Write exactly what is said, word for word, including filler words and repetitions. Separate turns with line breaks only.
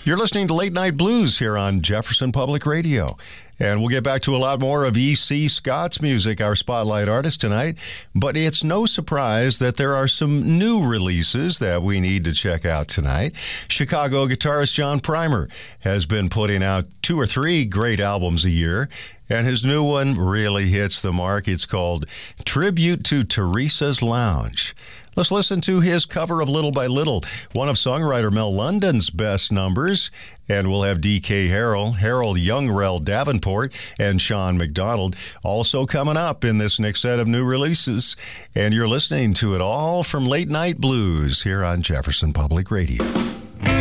You're listening to Late Night Blues here on Jefferson Public Radio. And we'll get back to a lot more of E C. Scott's music, our spotlight artist tonight. But it's no surprise that there are some new releases that we need to check out tonight. Chicago guitarist John Primer has been putting out two or three great albums a year, and his new one really hits the mark. It's called Tribute to Teresa's Lounge. Let's listen to his cover of Little by Little, one of songwriter Mel London's best numbers. And we'll have D K Harrell, Harold Youngrell Davenport, and Sean McDonald also coming up in this next set of new releases. And you're listening to it all from Late Night Blues here on Jefferson Public Radio.